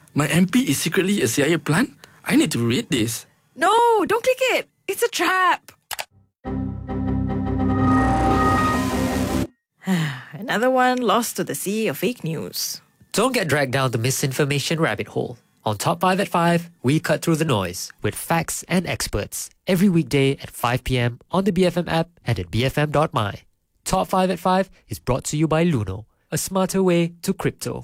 My MP is secretly a CIA plant? I need to read this. No, don't click it. It's a trap. Another one lost to the sea of fake news. Don't get dragged down the misinformation rabbit hole. On Top 5 at 5, we cut through the noise with facts and experts every weekday at 5 p.m. on the BFM app and at bfm.my. Top 5 at 5 is brought to you by Luno, a smarter way to crypto.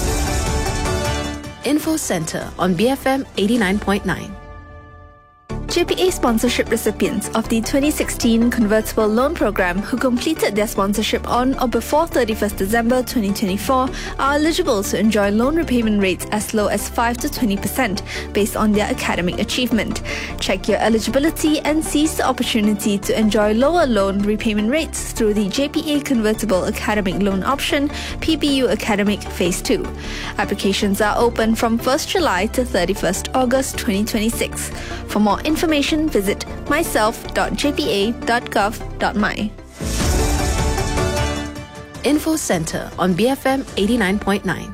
Info Center on BFM 89.9. JPA sponsorship recipients of the 2016 Convertible Loan Programme who completed their sponsorship on or before 31st December 2024 are eligible to enjoy loan repayment rates as low as 5 to 20% based on their academic achievement. Check your eligibility and seize the opportunity to enjoy lower loan repayment rates through the JPA Convertible Academic Loan Option PBU Academic Phase 2. Applications are open from 1st July to 31st August 2026. For more information, visit myself.jpa.gov.my. Info Center on BFM 89.9.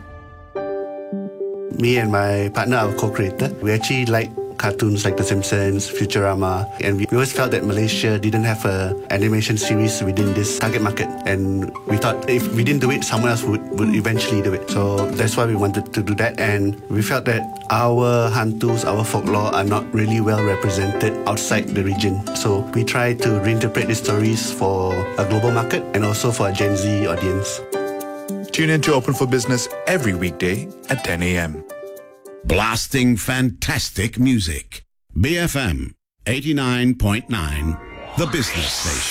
Me and my partner, our co-creator, we actually like cartoons like The Simpsons, Futurama, and we always felt that Malaysia didn't have an animation series within this target market, and we thought if we didn't do it, someone else would eventually do it. So that's why we wanted to do that, and we felt that our hantus, our folklore are not really well represented outside the region. So we try to reinterpret these stories for a global market and also for a Gen Z audience. Tune in to Open for Business every weekday at 10 a.m. Blasting fantastic music. BFM 89.9, the business station.